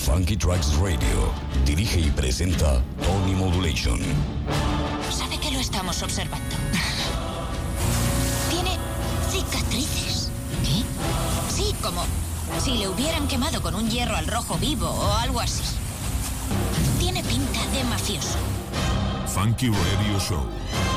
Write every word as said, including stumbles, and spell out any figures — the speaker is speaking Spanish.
Funky Tracks Radio. Dirige y presenta Tony Modulation. Sabe que lo estamos observando. Tiene cicatrices. ¿Qué? Sí, como si le hubieran quemado con un hierro al rojo vivo o algo así. Tiene pinta de mafioso. Funky Radio Show.